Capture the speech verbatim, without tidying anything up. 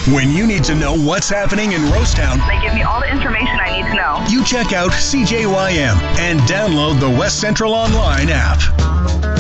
When you need to know what's happening in Rosetown, They give me all the information I need to know. you check out C J Y M and download the West Central Online app.